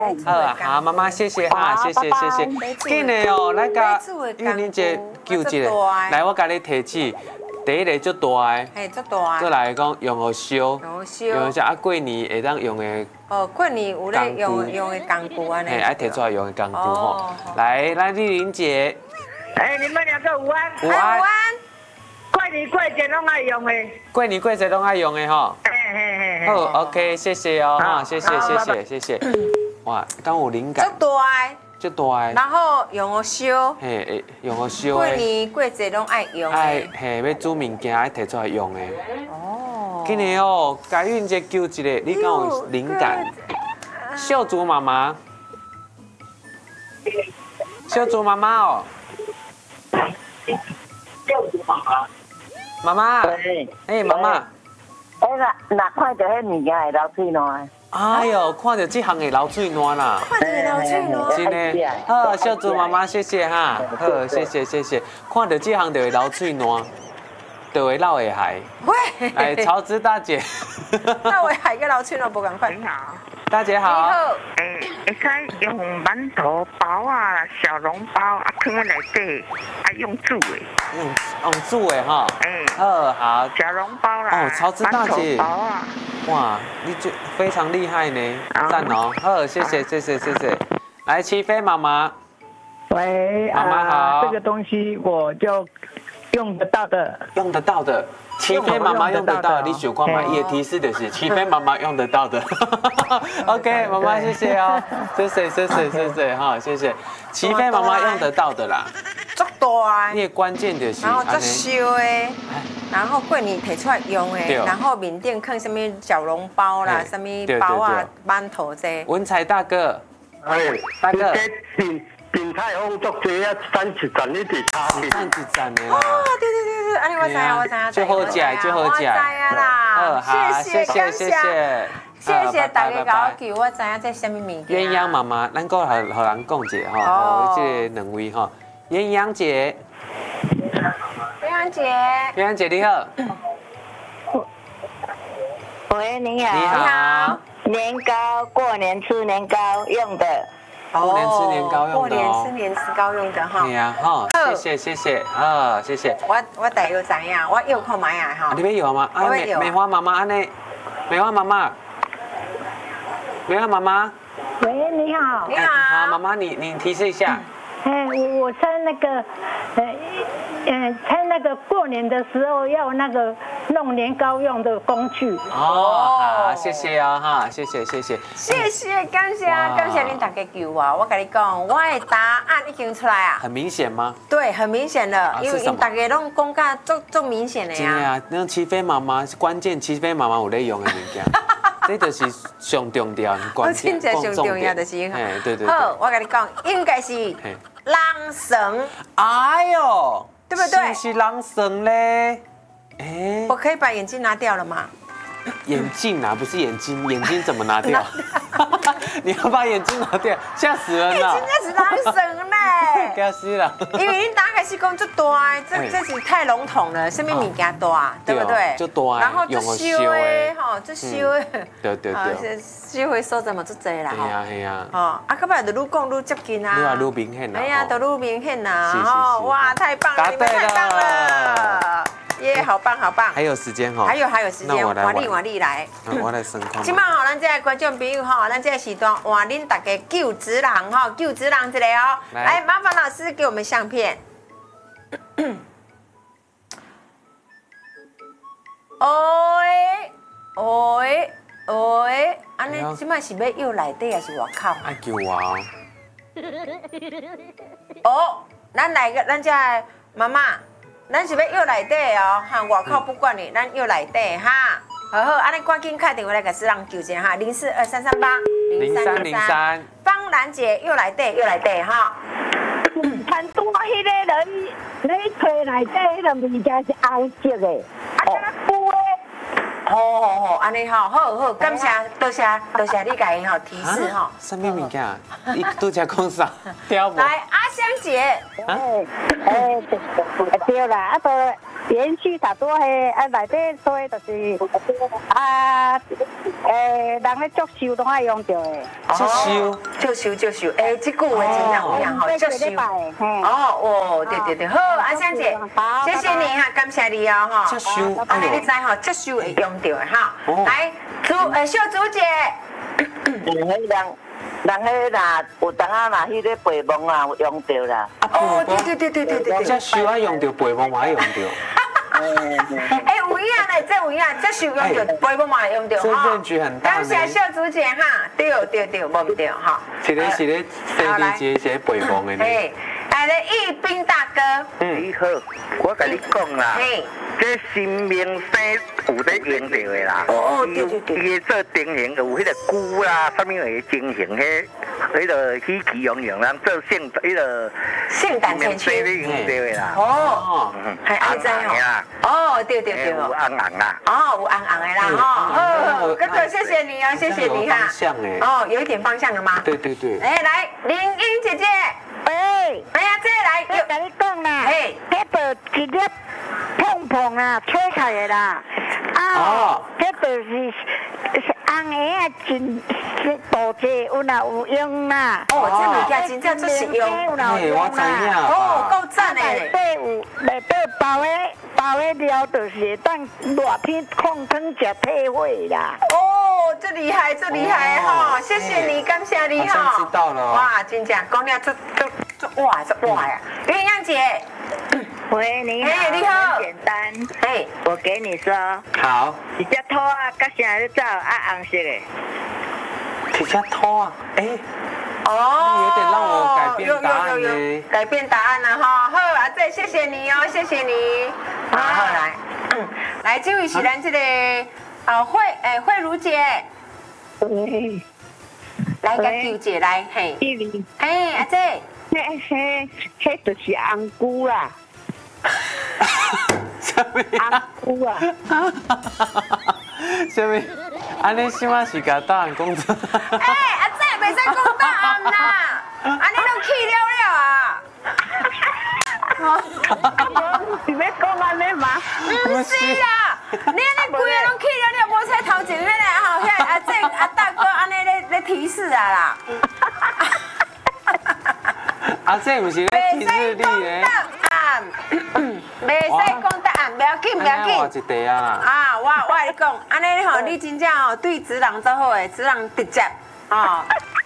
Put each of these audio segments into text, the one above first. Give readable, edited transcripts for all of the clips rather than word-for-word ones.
好，妈妈谢谢哈，谢谢。紧的哦，咱甲玉玲姐救一个，来我甲你提起，第一个足大的， 嘿，足大。 再来讲用个烧，用下过年会当用的。 哦，过年有咧用的工具安尼。 嘿，爱摕出来用的工具吼。来，咱玉玲姐。 你们两个午安。 午安。 过年过节拢爱用的。 过年过节拢爱用的吼。好 ，OK， 谢谢哦，哈，谢谢。哇，刚有灵感。足大的。 然后用个烧。 嘿，用个烧的。 过年过节拢爱用的。 嘿，要煮物件爱摕出来用的。今年哦，佳韵姐救一个，你敢有灵感？秀竹妈妈，秀竹妈妈哦。 秀竹妈妈。 妈妈。妈妈。 若看到迄物件会流水烂。 哎呦，看到这行会流水烂啦！ 看到会流水烂。 真的，好，秀竹妈妈，谢谢哈，好，谢谢。看到这行就会流水烂，就会闹会害。 喂， 来，曹植大姐。 闹会害个流水烂不赶快。 你好。 大姐好。 你好。 会使用馒头包啊、小笼包啊，放在内底，用煮的。 用煮的哈。好。 小笼包啦。 曹植大姐。 馒头包啊。 哇，你就非常厉害呢，赞哦！好，谢谢。来，齐飞妈妈。 喂， 妈妈好。 这个东西我就用得到的。 齐飞妈妈用得到，你想看嘛？也提示的是齐飞妈妈用得到的。OK， 妈妈谢谢哦，谢谢哈，谢谢。齐飞妈妈用得到的啦。 足大。 你的关键就是。 然后足烧的，然后过年摕出来用的，然后面顶放什么小笼包啦，什么包啊、馒头这。 文才大哥。大哥。 平太风作济啊，30站你伫差去。 30站的啦。 对，安尼我知影。 最好食。 我知影啦。 好，谢谢大家甲我救，我知影这什么物件。 鸳鸯妈妈，咱个互人讲者吼，这两位吼，鸳鸯姐。鸳鸯姐你好。 喂，你好。 你好。 年糕，过年吃年糕用的。 过年吃年糕用的。 过年吃年糕用的哈。 对呀，哈，谢谢，谢谢。 我大约知影，我要看买啊哈。 你要有吗？梅花妈妈安尼，梅花妈妈。 喂，你好。 好，妈妈，你提示一下。 我猜那个，猜那个过年的时候要那个弄年糕用的工具。 好，谢谢啊哈，谢谢。 感谢恁大家救我。我跟你讲，我的答案已经出来啊。 很明显吗？ 对，很明显的，因为大家拢讲甲足明显的呀。 真的啊，那齐飞妈妈关键，齐飞妈妈有在用的物件，这就是上重要关键。 我真正上重要的是， 对。 好，我跟你讲，应该是人绳。 哎呦， 对不对？ 是人绳嘞。 我可以把眼镜拿掉了吗？ 眼镜啊，不是眼睛，眼睛怎么拿掉？你要把眼镜拿掉，吓死人了！ 真的是人绳嘞， 吓死了！ 因为你打开始讲就大，这是太笼统了，什么物件大，对不对？ 就大， 然后就烧的，哈，就烧的， 对， 烧的所在嘛，足侪啦， 系啊， 哦，到尾就愈讲愈接近啊， 愈来愈明显啦， 哎呀，都愈明显啦，哦，哇，太棒了，你们太棒了！耶，好棒！ 还有时间哈， 还有时间，换你来。 我来升看。 今晚咱这个观众朋友咱这个时段换恁大家救职人救职人一个哦。来，麻烦老师给我们相片。安尼今晚是要右内底还是外口？ 爱救我哦，咱这妈妈。咱是要约内底哦，哈，外口不管你，咱约内底哈。好，安尼赶紧打电话来给师人求见哈，0423380303。方兰姐约内底哈。 很多迄个人，你推内底迄个物件是红色的， 好，安尼好，感谢，多谢你家吼提示吼。 什么物件？你拄才讲啥？跳舞。 来，阿香姐。 对啦， 连续10多岁，内底所以就是人咧作秀都爱用到的。 接收， 接收，这句话真正有影吼，接收。对，好，阿香姐，谢谢你哈，感谢你哦哈。 接收， 安尼你知吼，接收会用到的哈。来，秀珠姐。 人迄啦，有当啊，若迄个培梦啊，有用到啦。 对。 接收啊用到，培梦嘛用到。 有影嘞，这有影，接收用到，培梦嘛用到哈。 这证据很大。 感谢秀珠姐哈，对，无唔对哈。 一个是咧生日节，一个培梦的呢。 来咧，义斌大哥。 你好，我甲你讲啦，这新明生有咧用到的啦。对。伊做定型有迄个菇啦，啥物会精型迄个喜气洋洋，咱做迄个性感千秋咧用到的啦。 还安怎哦？对。 有红红啦。 有红红的啦哈。哥哥，谢谢你哦，谢谢你哈。有一点方向了吗？ 对。 来，林英姐姐。 喂， 哎呀，这来， 我甲你讲啦，迄个一粒碰碰啊，吹起来啦，迄个是红的啊，真大只，有哪有用啦？ 这物件真正最实用， 我知影。 够赞的。 内底包的料，就是会当热天控汤食配伙啦。 这厉害哈！谢谢你，感谢你哈。 知道了。 哇，真正讲了这哇呀！鸳鸯姐， 喂，你好， 你好， 很简单，我给你说， 好， 一只兔啊，甲啥咧走红色的， 一只兔啊，有点让我改变答案呢。 改变答案了哈，好啊，这谢谢你哦，谢谢你。好，来，这位是咱这个慧茹姐，来个舅姐来，阿姐。 迄就是红菇啦， 什么？ 红菇啊！ 什么？安尼什么是甲答案讲出？ 阿姐袂使讲答案啦，安尼拢去了啊！ 是要讲安尼吗？ 不是啦，你安尼规个拢去了，无采头前迄个吼，遐阿姐阿大哥安尼咧提示啊啦。 这不是咧提示你咧？ 袂使讲答案，不要紧。 我一题啊。 我跟你讲，安尼吼，你真正吼对子人做好诶，子人直接哦。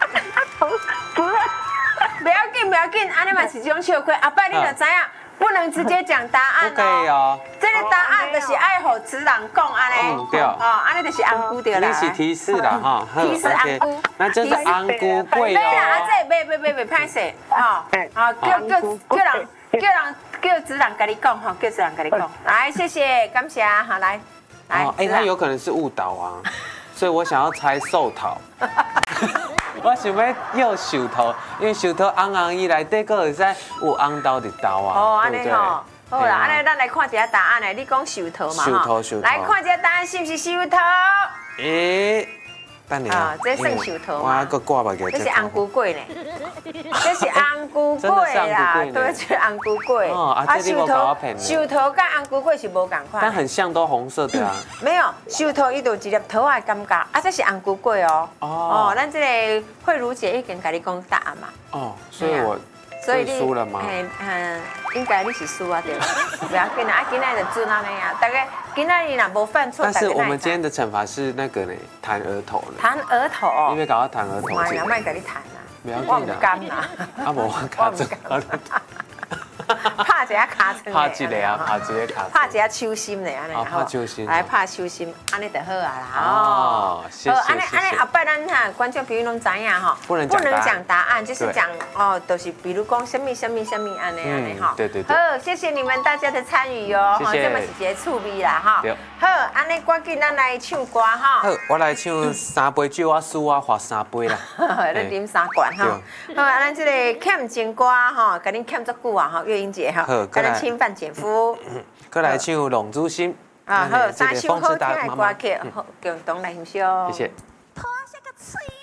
不要紧，安尼嘛是一种笑亏。阿伯你就知影，不能直接讲答案哦。这个答案就是爱互子人讲安尼。 对。 安尼就是红菇对啦。 你是提示啦哈。 提示红菇。 那就是红菇贵哦。 对啦，别歹势叫子人跟你讲哈，叫子人跟你讲。来，谢谢，感谢啊，好来。 他有可能是误导啊，所以我想要猜寿桃。我想要要寿桃，因为寿桃红伊内底个会使有红豆的豆啊， 安尼吼。好啦，安尼咱来看一下答案嘞。你讲寿桃嘛？ 寿桃。 来看一下答案是不是寿桃？ 等下这算寿桃嘛？ 我个挂目个。 这是红菇粿呢，这是红菇粿啦，对，是红菇粿。寿桃跟红菇粿是无共款。 但很像，都红色的啊。 没有，寿桃伊就一粒桃的感觉，这是红菇粿哦。咱这个慧茹姐已经跟你讲答案嘛。 所以我输了吗？ 应该你是输啊，对吧？不要紧啊，今仔就准安尼啊，大概今仔日若无犯错， 但是我们今天的惩罚是那个呢，弹额头呢。 弹额头？ 因为搞到弹额头。 哎呀，莫甲你弹啊！ 我唔甘啦。 无卡住。 拍一下卡层， 拍一个啊，拍一个卡， 拍一下手心的安尼， 拍手心， 来拍手心，安尼就好啊啦。 谢谢。 安尼后摆咱哈观众朋友拢知影哈，不能讲答案，就是讲就是比如讲什么安尼哈。 对。 好，谢谢你们大家的参与哦，哈，这么是一个趣味啦哈。好，安尼赶紧咱来唱歌哈。 好，我来唱3杯酒，我输我罚3杯啦。 你啉3罐哈。好，咱这个欠情歌哈，甲恁欠足久啊哈。月英姐哈，跟人侵犯姐夫， 过来唱《龙珠心》 好，3首好听的歌曲，共同来欣赏。 谢谢。 拖下个嘴。